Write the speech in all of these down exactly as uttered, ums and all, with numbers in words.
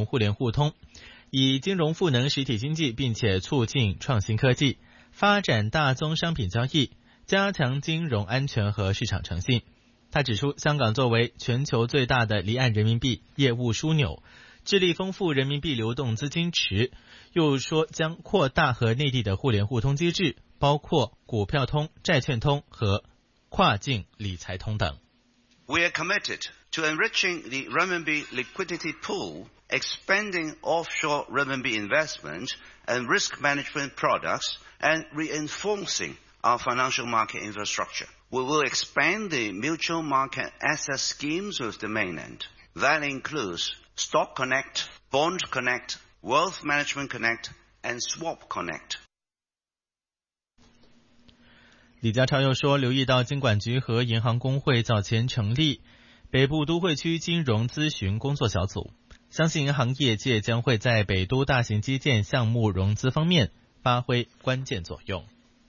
融互联互通，以金融赋能实体经济，并且促进创新科技，发展大宗商品交易，加强金融安全和市场诚信。他指出，香港作为全球最大的离岸人民币业务枢纽，致力丰富人民币流动资金池，又说将扩大和内地的互联互通机制，包括股票通、债券通和跨境理财通等。 We are committed to enriching the renminbi liquidity pool, expanding offshore renminbi investment and risk management products, and reinforcing our financial market infrastructure. We will expand the mutual market access schemes with the mainland. That includes Stock Connect, Bond Connect, Wealth Management Connect, and Swap Connect. 李家超又说，留意到金管局和银行公会早前成立北部都会区金融咨询工作小组，相信银行业界将会在北都大型基建项目融资方面发挥关键作用。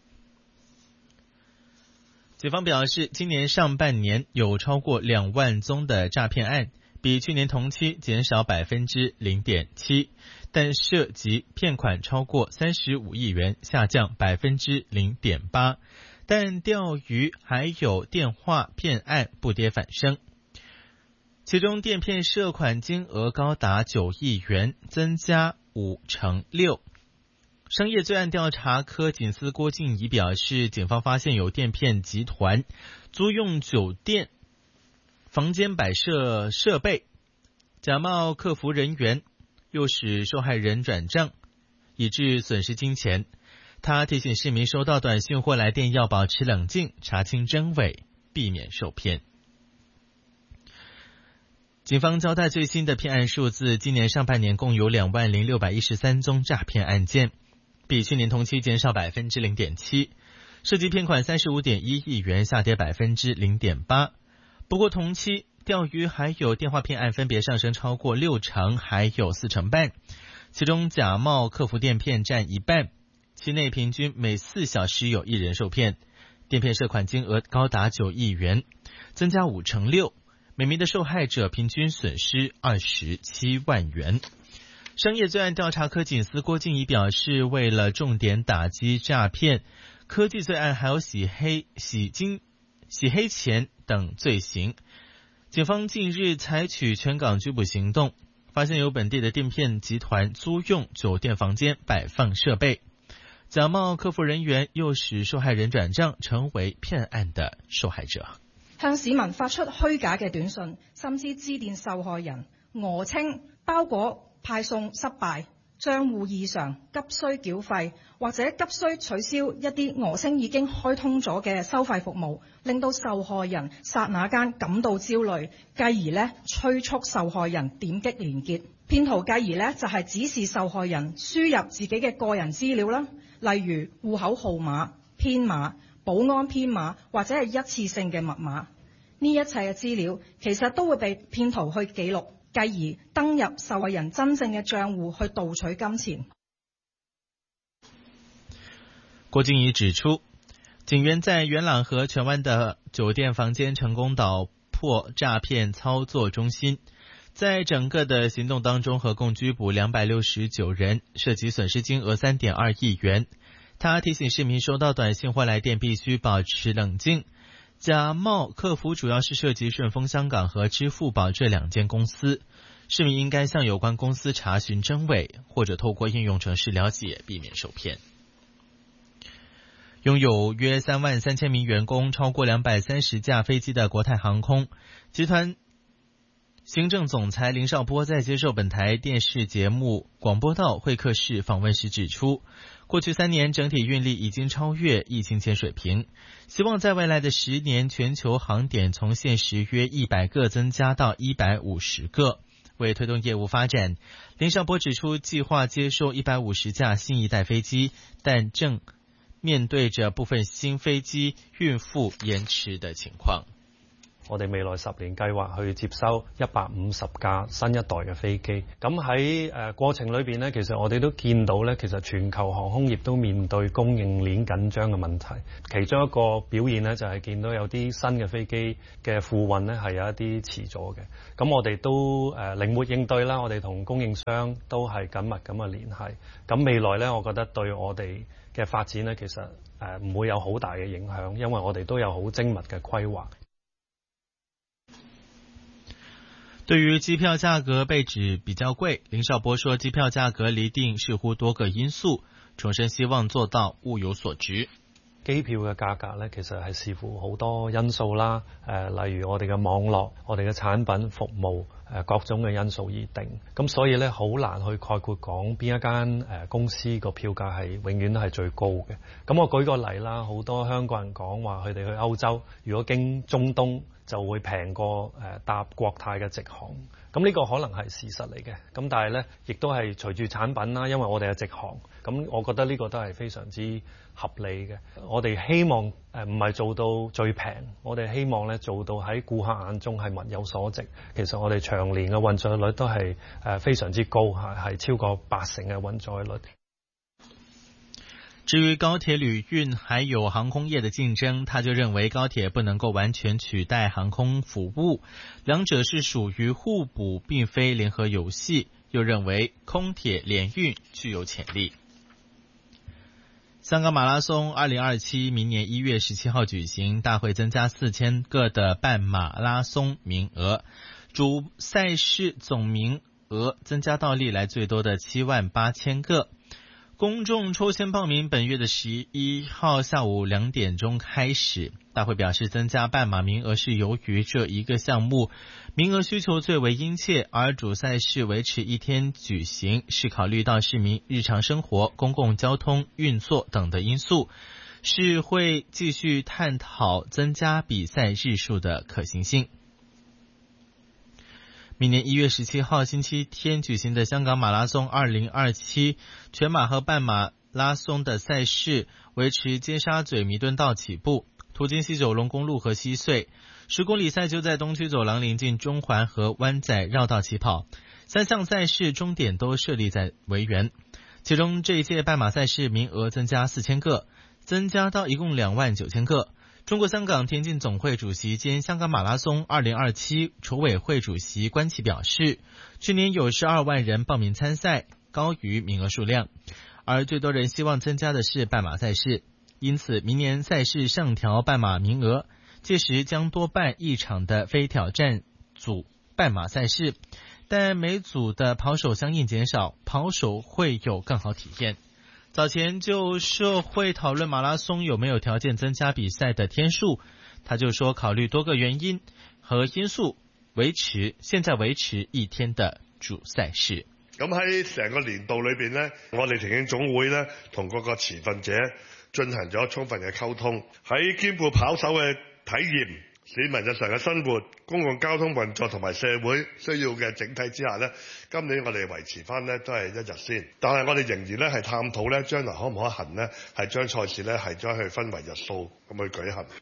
警方表示，今年上半年有超过两万宗的诈骗案，比去年同期减少 百分之零点七， 但涉及骗款超过三十五亿元，下降 百分之零点八， 但钓鱼还有电话骗案不跌反升。其中电骗涉款金额高达九亿元，增加五成六。商业罪案调查科警司郭静怡表示，警方发现有电骗集团租用酒店房间摆设设备，假冒客服人员，诱使受害人转账，以致损失金钱。他提醒市民收到短讯或来电要保持冷静，查清真伪，避免受骗。警方交代最新的骗案数字，今年上半年共有两万零六百一十三宗诈骗案件，比去年同期减少 百分之零点七， 涉及骗款 三十五点一亿元，下跌 百分之零点八。 不过同期钓鱼还有电话骗案分别上升超过六成，还有四成半，其中假冒客服电骗占一半，期内平均每四小时有一人受骗，电骗涉款金额高达九亿元，增加五成六，每名的受害者平均损失二十七万元。商业罪案调查科警司郭静怡表示，为了重点打击诈骗、科技罪案还有洗黑、洗金、洗黑钱等罪行，警方近日采取全港拘捕行动，发现有本地的电骗集团租用酒店房间摆放设备，假冒客服人员，诱使受害人转账，成为骗案的受害者。 向市民發出虛假嘅短信，甚至致電受害人，訛稱包裹派送失敗、帳戶異常、急需繳費，或者急需取消一啲訛稱已經開通咗嘅收費服務，令到受害人剎那間感到焦慮，繼而呢催促受害人點擊連結。騙徒繼而呢就係指示受害人輸入自己嘅個人資料啦，例如戶口號碼、編碼、保安編碼或者係一次性嘅密碼。呢一切嘅資料其實都會被騙徒去記錄，繼而登入受害人真正嘅帳戶去盜取金錢。 郭靜怡指出，警員在元朗和荃灣的酒店房間成功搗破詐騙操作中心，在整個的行動當中合共拘捕兩百六十九人，涉及損失金額 三點二億元。他提醒市民收到短信或來電必須保持冷靜。假冒客服主要是涉及順豐香港和支付寶這兩間公司，市民應該向有關公司查詢真偽，或者透過應用程式了解，避免受騙。擁有約三萬三千名員工、超過兩百三十架飛機的國泰航空集團行政總裁林紹波在接受本台電視節目廣播道會客室訪問時指出，過去三年整體運力已經超越疫情前水平，希望在未來的十年全球航點從現時約一百個增加到一百五十個。為推動業務發展，林紹波指出，計劃接收一百五十架新一代飛機，但正面對着部分新飛機運付延遲的情況。 我哋未來十年計劃去接收一百五十架新一代嘅飛機。咁喺誒過程裏邊呢，其實我哋都見到呢，其實全球航空業都面對供應鏈緊張嘅問題。其中一個表現呢，就係見到有啲新嘅飛機嘅付運呢係有一啲遲咗嘅。咁我哋都誒靈活應對啦，我哋同供應商都係緊密咁嘅聯繫。咁未來呢，我覺得對我哋嘅發展呢，其實誒唔會有好大嘅影響，因為我哋都有好精密嘅規劃。 對於機票價格被指比較貴，林紹波說機票價格釐定視乎多個因素，重申希望做到物有所值。 機票嘅價格咧，其實係視乎好多因素啦，誒、呃，例如我哋嘅網絡、我哋嘅產品、服務，誒、呃，各種嘅因素而定。咁所以咧，好難去概括講邊一間誒、呃、公司個票價係永遠都係最高嘅。咁我舉個例啦，好多香港人講話佢哋去歐洲，如果經中東，就會平過誒搭國泰嘅直航，咁呢個可能係事實嚟嘅。咁但係呢，亦都係隨住產品啦，因為我哋係直航，咁我覺得呢個都係非常之合理嘅。我哋希望誒唔係做到最平，我哋希望呢做到喺顧客眼中係物有所值。其實我哋長年嘅運載率都係誒非常之高嚇，係超過八成嘅運載率。 至於高鐵旅運還有航空業的競爭，他就認為高鐵不能夠完全取代航空服務，兩者是屬於互補，並非聯合遊戲。又認為空鐵聯運具有潛力。香港馬拉松二零二七明年一月十七號舉行，大會增加四千個的半馬拉松名額，主賽事總名額增加到歷來最多的七萬八千個。公眾抽籤報名本月的十一號下午兩點鐘開始。大會表示，增加半馬名額是由於這一個項目名額需求最為殷切，而主賽事維持一天舉行，是考慮到市民日常生活、公共交通運作等的因素，是會繼續探討增加比賽日數的可行性。明年一月十七號星期天舉行的香港馬拉松二零二七全馬和半馬拉松的賽事維持尖沙咀彌敦道起步，途經西九龍公路和西隧，十公里賽就在東區走廊臨近中環和灣仔繞道起跑，三項賽事終點都設立在維園。其中這一屆半馬賽事名額增加四千個，增加到一共兩萬九千個。中國香港田徑總會主席兼香港馬拉松二零二七籌委會主席關祺表示，去年有十二萬人報名參賽，高於名額數量，而最多人希望增加的是半馬賽事，因此明年賽事上調半馬名額，屆時將多辦一場的非挑戰組半馬賽事，但每組的跑手相應減少，跑手會有更好體驗。早前就社會討論馬拉松有沒有條件增加比賽的天數，他就說考慮多個原因和因素，維持現在維持一天的主賽事。 咁喺成個年度裏邊呢，我哋田徑總會呢同各個持份者進行咗充分嘅溝通，喺兼顧跑手嘅體驗、市民日常嘅生活、公共交通運作同埋社會需要嘅整體之下呢，今年我哋維持翻呢都係一日先，但係我哋仍然呢係探討呢將來可唔可行呢係將賽事呢係將佢分為日數咁去舉行。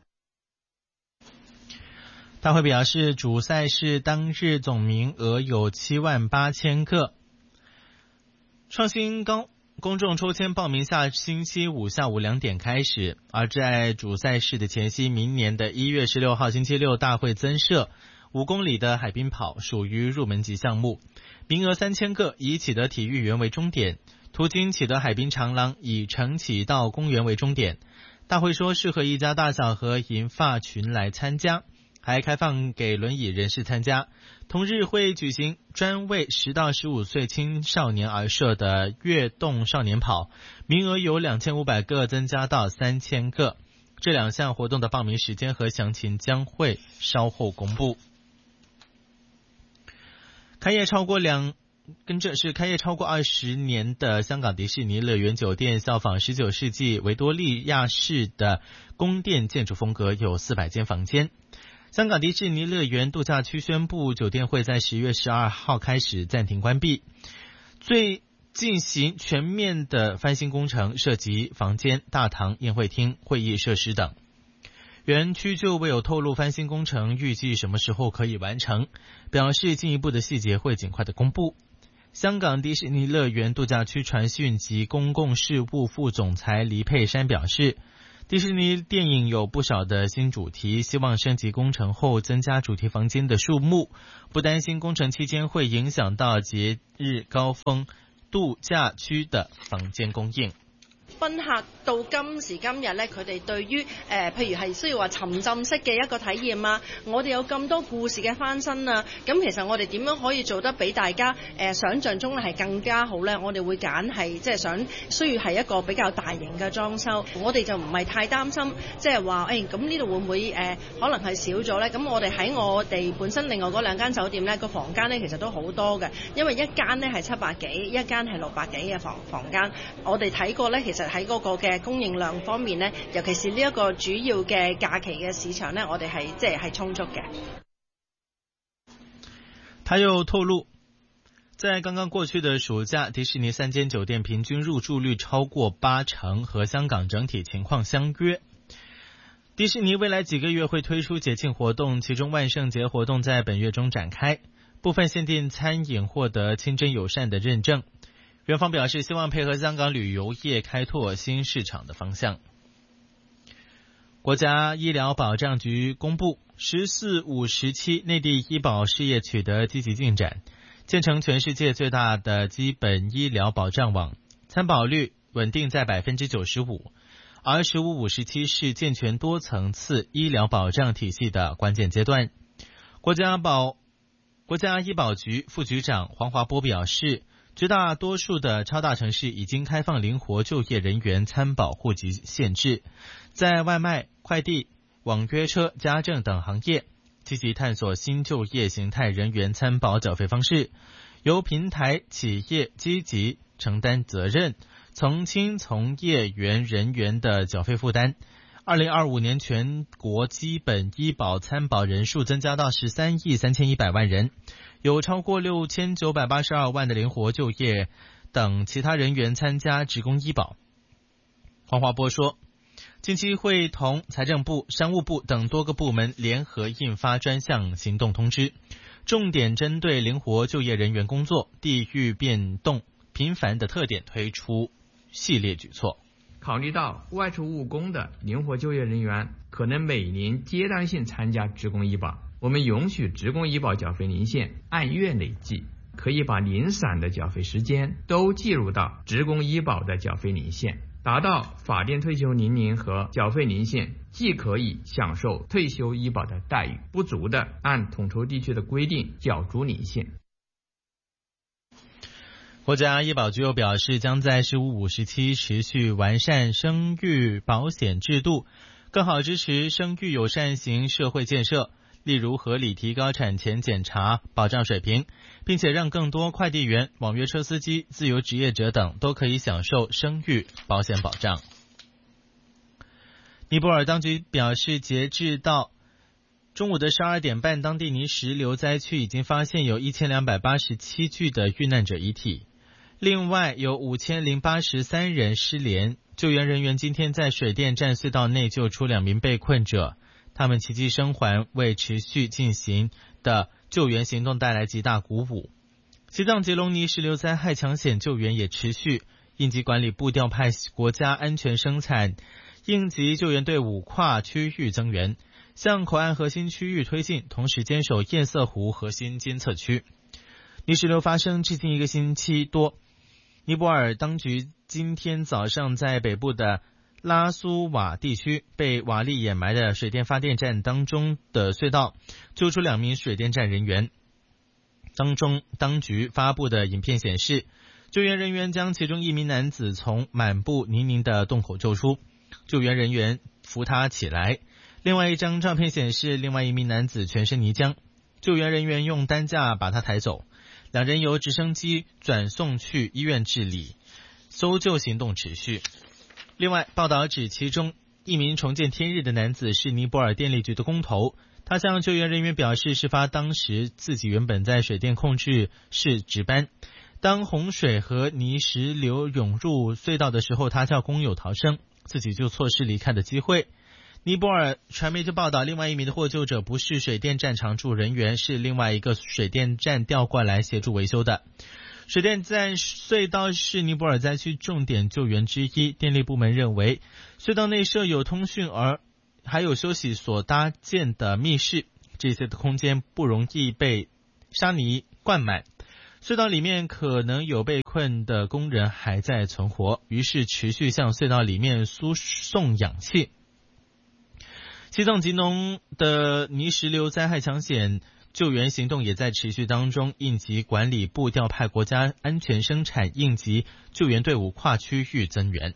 大會表示，主賽事當日總名額有七萬八千個，創新高。公眾抽籤報名下星期五下午兩點開始，而在主賽事的前夕，明年的一月十六號星期六大會增設五公里的海濱跑，屬於入門級項目，名額三千個，以啟德體育園為終點，途經啟德海濱長廊，以承啟道公園為終點。大會說適合一家大小和銀髮群來參加，還開放給輪椅人士參加。同日會舉行專為十到十五歲青少年而設的躍動少年跑，名額由兩千五百個增加到三千個。這兩項活動的報名時間和詳情將會稍後公布。開業超過兩，跟着是開業超過二十年的香港迪士尼樂園酒店，效仿十九世紀維多利亞式的宮殿建築風格，有四百間房間。香港迪士尼樂園度假區宣布，酒店會在十月十二號開始暫停關閉，最進行全面的翻新工程，涉及房間、大堂、宴會廳、會議設施等。 园区就未有透露翻新工程预计什么时候可以完成，表示进一步的细节会尽快的公布。香港迪士尼乐园度假区传讯及公共事务副总裁黎佩珊表示，迪士尼电影有不少的新主题，希望升级工程后增加主题房间的数目，不担心工程期间会影响到节日高峰度假區的房間供應。 賓客到今時今日咧，佢哋對於誒、呃，譬如係需要話沉浸式嘅一個體驗啊，我哋有咁多故事嘅翻新啊，咁其實我哋點樣可以做得比大家誒、呃、想像中係更加好咧？我哋會揀係即係想需要係一個比較大型嘅裝修，我哋就唔係太擔心，即係話誒咁呢度會唔會誒、呃、可能係少咗咧？咁我哋喺我哋本身另外嗰兩間酒店咧，個房間咧其實都好多嘅，因為一間咧係七百幾，一間係六百幾嘅房房間，我哋睇過咧，其實喺嗰個嘅供應量方面呢，尤其是呢一個主要嘅假期嘅市場呢，我哋係即係係充足嘅。 他又透露，在剛剛過去的暑假，迪士尼三間酒店平均入住率超過八成，和香港整體情況相約。迪士尼未來幾個月會推出節慶活動，其中萬聖節活動在本月中展開，部分限定餐飲獲得清真友善的認證。園方表示，希望配合香港旅遊業開拓新市場的方向。國家醫療保障局公布，十四五時期內地醫保事業取得積極進展，建成全世界最大的基本醫療保障網，參保率穩定在百分之九十五。而十五五時期是健全多層次醫療保障體系的關鍵階段。國家保國家醫保局副局長黃華波表示，絕大多數的超大城市已經開放靈活就業人員參保戶籍限制，在外賣、快遞、網約車、家政等行業，積極探索新就業形態人員參保繳費方式，由平台企業積極承擔責任，從輕從業員人員的繳費負擔。二零二五年全國基本醫保參保人數增加到十三億三千一百萬人，有超過六千九百八十二萬的靈活就業等其他人員參加職工醫保。黃華波說，近期會同財政部、商務部等多個部門聯合印發專項行動通知，重點針對靈活就業人員工作、地域變動頻繁的特點推出系列舉措。 考慮到外出務工的靈活就業人員可能每年階段性參加職工醫保，我們允許職工醫保繳費年限按月累計，可以把零散的繳費時間都計入到職工醫保的繳費年限，達到法定退休年齡和繳費年限既可以享受退休醫保的待遇，不足的按統籌地區的規定繳足年限。 國家醫保局又表示，將在十五五時期持續完善生育保險制度，更好支持生育友善型社會建設，例如合理提高產前檢查保障水平，並且讓更多快遞員、網約車司機、自由職業者等都可以享受生育保險保障。尼泊爾當局表示，截至到中午的十二點半，當地泥石流災區已經發現有一千兩百八十七具的遇難者遺體。另外有五千零八十三人失聯，救援人員今天在水電站隧道內救出兩名被困者，他們奇蹟生還，為持續進行的救援行動帶來極大鼓舞。西藏杰隆泥石流災害搶險救援也持續，應急管理部調派國家安全生產應急救援隊伍跨區域增援，向口岸核心區域推進，同時堅守堰塞湖核心監測區。泥石流發生至今一個星期多，尼泊爾當局今天早上在北部的拉蘇瓦地區被瓦礫掩埋的水電發電站當中的隧道救出兩名水電站人員。當中當局發布的影片顯示，救援人員將其中一名男子從滿布泥濘的洞口救出，救援人員扶他起來。另外一張照片顯示，另外一名男子全身泥漿，救援人員用擔架把他抬走，兩人由直升機轉送去醫院治理，搜救行動持續。另外，報道指其中一名重見天日的男子是尼泊爾電力局的工頭，他向救援人員表示，事發當時自己原本在水電控制室值班，當洪水和泥石流湧入隧道的時候，他叫工友逃生，自己就錯失離開的機會。 尼泊爾傳媒就報道，另外一名的獲救者不是水電站常駐人員，是另外一個水電站調過來協助維修的。水電站隧道是尼泊爾災區重點救援之一，電力部門認為隧道內設有通訊而還有休息所搭建的密室，這些的空間不容易被沙泥灌滿，隧道裡面可能有被困的工人還在存活，於是持續向隧道裡面輸送氧氣。西藏吉農的泥石流災害搶險救援行動也在持續當中，應急管理部調派國家安全生產應急救援隊伍跨區域增援。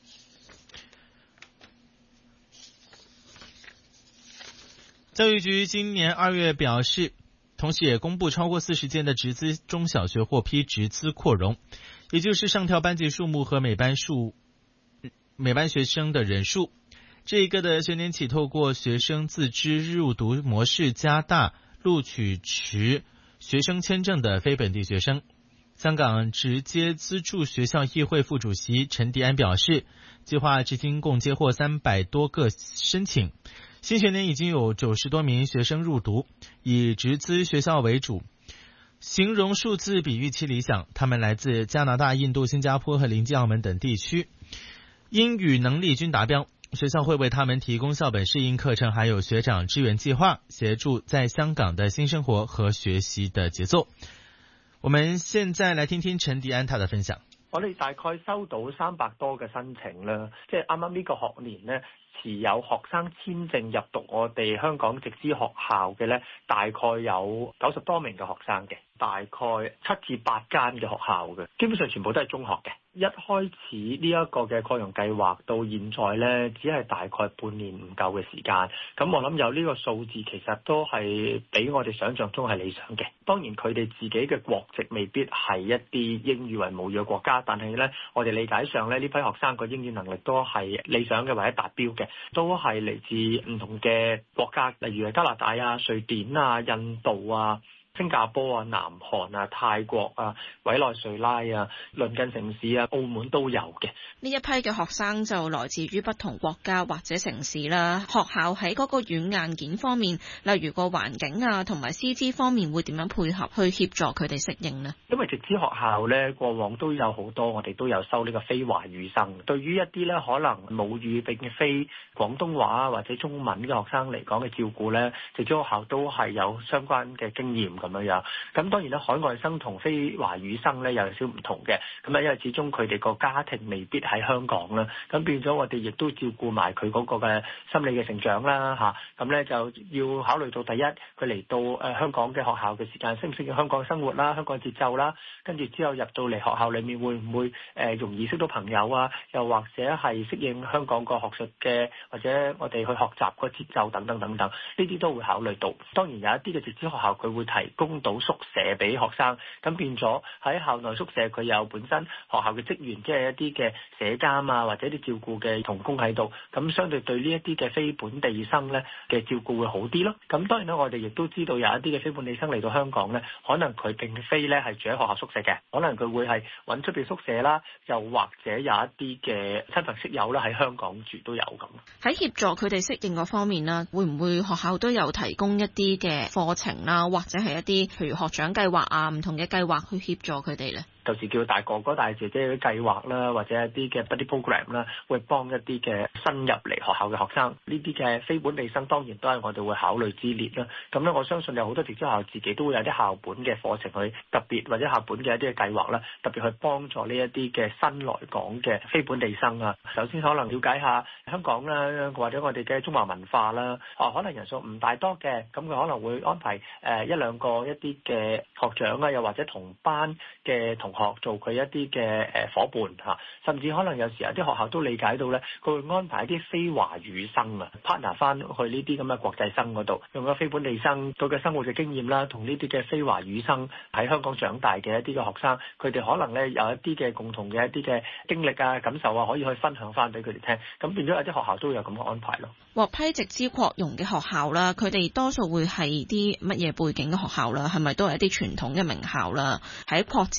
教育局今年二月表示，同時也公布超過四十間的直資中小學獲批直資擴容，也就是上調班級數目和每班數每班學生的人數。這一個的學年起，透過學生自資入讀模式，加大錄取持學生簽證的非本地學生。香港直接資助學校議會副主席陳迪安表示，計劃至今共接獲三百多個申請，新學年已經有九十多名學生入讀，以直資學校為主，形容數字比預期理想。他們來自加拿大、印度、新加坡和臨近澳門等地區，英語能力均達標。學校會為他們提供校本適應課程，還有學長支援計劃，協助在香港的新生活和學習的節奏。我們現在來聽聽陳迪安他的分享。 我哋大概收到三百多嘅申請啦，即係啱啱呢個學年呢，持有學生簽證入讀我哋香港直資學校嘅呢，大概有九十多名嘅學生嘅，大概七至八間嘅學校嘅，基本上全部都係中學嘅。一開始呢一個嘅擴容計劃到現在呢，只係大概半年唔夠嘅時間。咁我諗有呢個數字，其實都係比我哋想象中係理想嘅。當然佢哋自己嘅國籍未必係一啲英語為母語嘅國家，但係呢，我哋理解上呢，呢批學生個英語能力都係理想嘅或者達標嘅，都係嚟自唔同嘅國家，例如係加拿大啊、瑞典啊、印度啊、新加坡啊、南韓啊、泰國啊、委內瑞拉啊、鄰近城市啊、澳門都有嘅。 呢一批嘅學生就來自於不同國家或者城市啦。學校喺嗰個軟硬件方面，例如個環境啊同埋師資方面，會點樣配合去協助佢哋適應呢？ 因為直資學校咧，過往都有好多，我哋都有收呢個非華語生。對於一啲咧可能母語並非廣東話或者中文嘅學生嚟講嘅照顧咧，直資學校都係有相關嘅經驗咁樣樣。咁當然咧，海外生同非華語生咧有少少唔同嘅。咁啊，因為始終佢哋個家庭未必喺香港啦，咁變咗我哋亦都照顧埋佢嗰個嘅心理嘅成長啦嚇。咁咧就要考慮到第一，佢嚟到誒香港嘅學校嘅時間適唔適應香港嘅生活啦、香港嘅節奏啦，跟住之後入到嚟學校裡面會唔會誒容易識到朋友啊？又或者係適應香港個學術嘅，或者我哋去學習個節奏等等等等，呢啲都會考慮到。當然有一啲嘅直資學校佢會提供到宿舍俾學生，咁變咗喺校內宿舍佢有本身學校嘅職員，即係一啲嘅社監啊，或者啲照顧嘅同工喺度，咁相對對呢一啲嘅非本地生咧嘅照顧會好啲咯。咁當然啦，我哋亦都知道有一啲嘅非本地生嚟到香港咧，可能佢並非咧係住喺學校宿舍嘅，可能佢會係揾出邊宿舍啦，又或者有一啲嘅親朋戚友啦喺香港住都有咁。 喺協助佢哋適應嗰方面啦，會唔會學校都有提供一啲嘅課程啦，或者係一啲譬如學長計劃啊，唔同嘅計劃去協助佢哋咧？ 舊時叫大哥哥大姐姐嘅計劃啦，或者一啲嘅 buddy program 啦，會幫一啲嘅新入嚟學校嘅學生，呢啲嘅非本地生當然都係我哋會考慮之列啦。咁咧，我相信有好多直資學校自己都會有啲校本嘅課程去特別，或者校本嘅一啲嘅計劃啦，特別去幫助呢一啲嘅新來港嘅非本地生啊。首先可能了解下香港啦，或者我哋嘅中華文化啦。啊，可能人數唔大多嘅，咁佢可能會安排誒一兩個一啲嘅學長啊，又或者同班嘅同學做佢一啲嘅誒夥伴嚇，甚至可能有時有啲學校都理解到咧，佢會安排一啲非華語生啊 partner 翻去呢啲咁嘅國際生嗰度，用咗非本地生佢嘅生活嘅經驗啦，同呢啲嘅非華語生喺香港長大嘅一啲嘅學生，佢哋可能咧有一啲嘅共同嘅一啲嘅經歷啊、感受啊，可以去分享翻俾佢哋聽，咁變咗有啲學校都會有咁嘅安排咯。 獲批直資擴容嘅學校啦，佢哋多數會係啲乜嘢背景嘅學校啦？係咪都係一啲傳統嘅名校啦？喺擴展呢一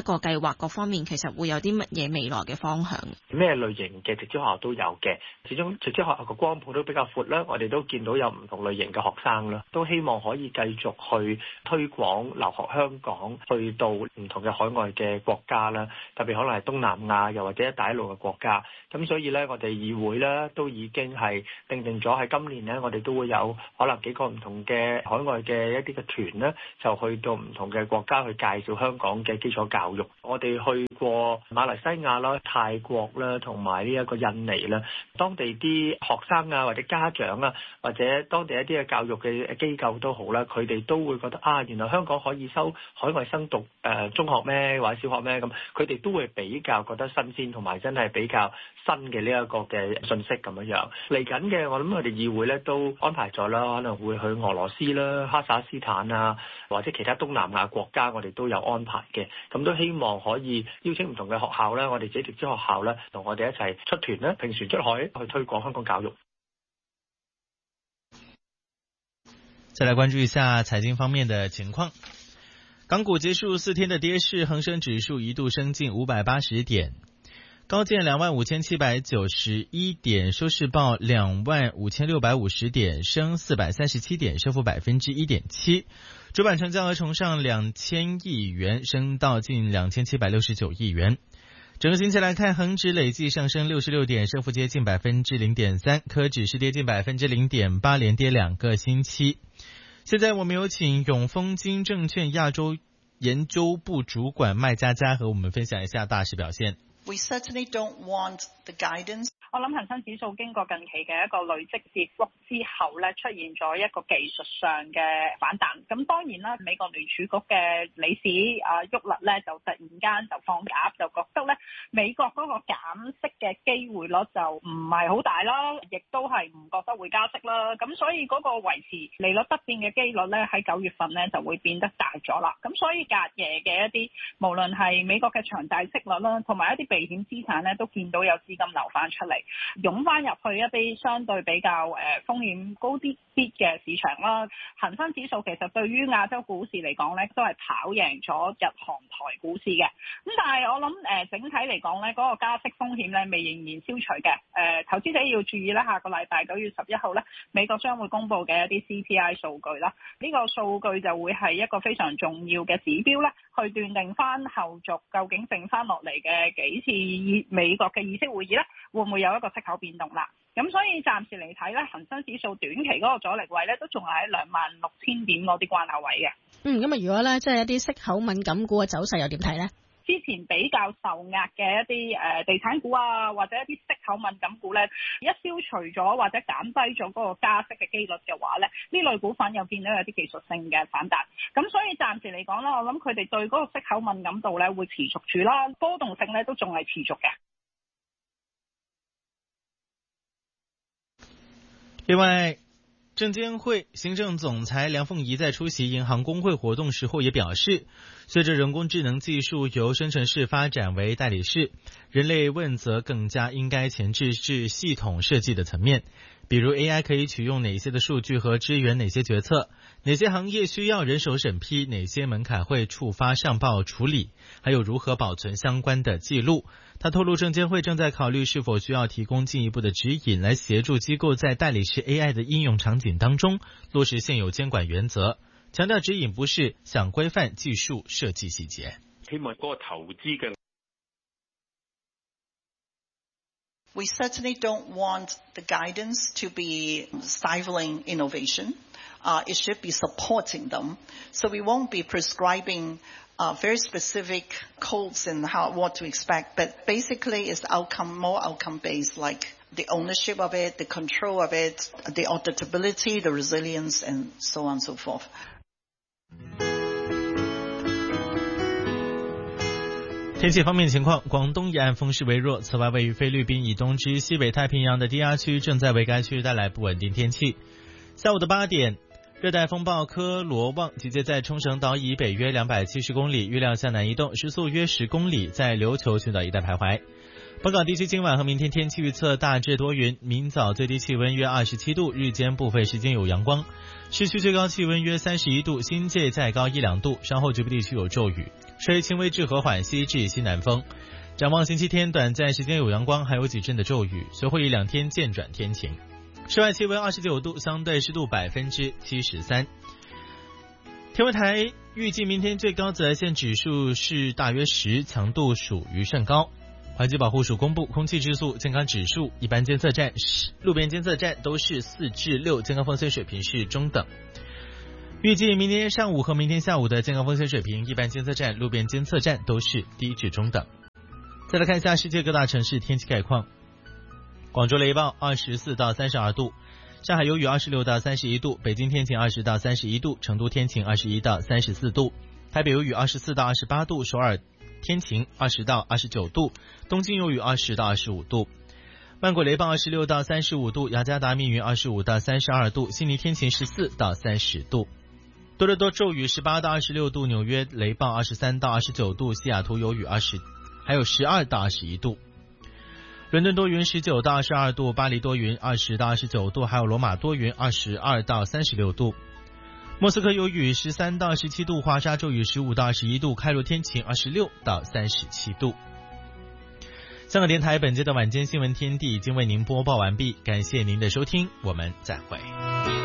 個計劃各方面，其實會有啲乜嘢未來嘅方向？ 咩類型嘅直資學校都有嘅，始終直資學校個光譜都比較闊啦。我哋都見到有唔同類型嘅學生啦，都希望可以繼續去推廣留學香港，去到唔同嘅海外嘅國家啦，特別可能係東南亞又或者一帶一路嘅國家。咁所以呢，我哋議會呢都已經係定定咗喺今年呢，我哋都會有可能幾個唔同嘅海外嘅一啲嘅團呢，就去到唔同嘅國家去介紹香港嘅基礎教育。我哋去過馬來西亞啦、泰國啦，同埋呢一個印尼啦，當地啲學生啊或者家長啊，或者當地一啲嘅教育嘅機構都好啦，佢哋都會覺得啊，原來香港可以收海外生讀誒、呃、中學咩或者小學咩咁，佢哋都會比較覺得新鮮，同埋真係比較新嘅呢一個嘅信息咁樣樣。嚟緊嘅我諗我哋議會咧都安排咗啦，可能會去俄羅斯啦、哈薩斯坦啊，或者其他東南亞國家，我哋都有安排嘅。咁都希望可以邀請唔同嘅學校咧，我哋自己直資學校咧，同我哋一齊出團咧，平船出海去推廣香港教育。 再來關注一下財經方面的情況。港股結束四天的跌勢，恒生指數一度升近五百八十點，高見兩萬五千七百九十一點，收市報兩萬五千六百五十點，升四百三十七點，升幅百分之一點七。主板成交額重上兩千億元，升到近兩千七百六十九億元。整個星期來看，恒指累計上升六十六點，升幅接近百分之零點三，科指是跌近百分之零點八，連跌兩個星期。現在我們有請永豐金證券亞洲研究部主管麥嘉嘉和我們分享一下大市表現。 We certainly don't want the guidance. 我諗恒生指數經過近期嘅一個累積跌幅之後咧，出現咗一個技術上嘅反彈。咁當然啦，美國聯儲局嘅理事啊沃勒咧就突然間就放鴿，就覺得咧美國嗰個減息嘅機會率就唔係好大啦，亦都係唔覺得會加息啦。咁所以嗰個維持利率不變嘅機率咧喺九月份咧就會變得大咗啦。咁所以隔夜嘅一啲無論係美國嘅長債息率啦，同埋一啲避險資產咧，都見到有資金流翻出嚟，湧翻入去一啲相對比較誒風險高啲啲嘅市場啦。恒生指數其實對於亞洲股市嚟講咧，都係跑贏咗日韓台股市嘅。咁但係我諗誒整體嚟講咧，嗰個加息風險咧未仍然消除嘅。誒投資者要注意咧，下個禮拜九月十一號咧，美國將會公布嘅一啲 C P I 數據啦。呢個數據就會係一個非常重要嘅指標咧，去斷定翻後續究竟剩翻落嚟嘅幾次美國嘅議息會議咧，會唔會有一個息口變動啦？咁所以暫時嚟睇咧，恒生指數短期嗰個阻力位咧，都仲係喺兩萬六千點嗰啲關口位嘅。 嗯，咁啊，如果咧即係一啲息口敏感股嘅走勢又點睇咧？ 之前比較受壓嘅一啲誒地產股啊，或者一啲息口敏感股咧，一消除咗或者減低咗嗰個加息嘅機率嘅話咧，呢類股份又見到有啲技術性嘅反彈。咁所以暫時嚟講啦，我諗佢哋對嗰個息口敏感度咧會持續住啦，波動性咧都仲係持續嘅。 另外，證監會行政總裁梁鳳儀在出席銀行公會活動時候也表示，隨着人工智能技術由生成式發展為代理式，人類問責更加應該前置至系統設計的層面，比如 A I 可以取用哪些的數據和支援哪些決策，哪些行業需要人手審批，哪些門檻會觸發上報處理，還有如何保存相關的記錄。他透露，證監會正在考慮是否需要提供進一步的指引，來協助機構在代理式 A I 的應用場景當中落實現有監管原則，強調指引不是想規範技術設計細節。 希望嗰個投資嘅 We certainly don't want the guidance to be stifling innovation. Uh, it should be supporting them. So we won't be prescribing uh, very specific codes and how what to expect. But basically it's outcome, more outcome-based, like the ownership of it, the control of it, the auditability, the resilience, and so on and so forth. 天氣方面情況，廣東沿岸風勢微弱。此外，位於菲律賓以東至西北太平洋的低壓區正在為該區帶來不穩定天氣。下午的八點，熱帶風暴科羅旺集結在沖繩島以北約兩百七十公里，預料向南移動，時速約十公里，在琉球群島一帶徘徊。 本港地区今晚和明天天气预测大致多云，明早最低气温约二十七度，日间部分时间有阳光，市区最高气温约三十一度，新界再高一两度，稍后局部地区有骤雨，吹轻微至和缓西至西南风。展望星期天短暂时间有阳光，还有几阵的骤雨，随后一两天渐转天晴。室外气温二十九度，相对湿度百分之七十三。天文台预计明天最高紫外线指数是大约十，强度属于甚高。环境保护署公布空气质素健康指数，一般监测站、路边监测站都是四至六，健康风险水平是中等。预计明天上午和明天下午的健康风险水平，一般监测站、路边监测站都是低至中等。再来看一下世界各大城市天气概况。广州雷暴二十四到三十二度，上海有雨二十六到三十一度，北京天晴二十到三十一度，成都天晴二十一到三十四度，台北有雨二十四到二十八度，首尔天晴二十到二十九度，东京有雨二十到二十五度，曼谷雷暴二十六到三十五度，雅加达密云二十五到三十二度，悉尼天晴十四到三十度，多伦多骤雨十八到二十六度，纽约雷暴二十三到二十九度，西雅图有雨二十，还有十二到二十一度，伦敦多云十九到二十二度，巴黎多云二十到二十九度，还有罗马多云二十二到三十六度，莫斯科有雨十三到十七度，华沙骤雨十五到二十一度，开罗天晴二十六到三十七度。香港电台本节的晚间新闻天地已经为您播报完毕，感谢您的收听，我们再会。